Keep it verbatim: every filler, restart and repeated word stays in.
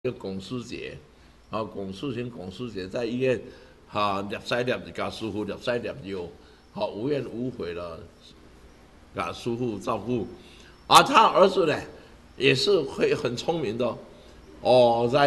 叫龚师姐，啊，龚世清龚师姐在医院，哈、啊，摄屎粒就甲师傅粒屎粒药，好、无怨无悔的，把师傅照顾。啊，他儿子呢，也是会很聪明的，哦，在。